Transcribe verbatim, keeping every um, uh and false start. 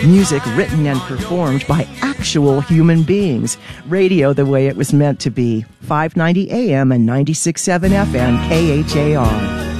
Music written and performed by actual human beings. Radio the way it was meant to be. five ninety A M and ninety-six point seven F M K H A R.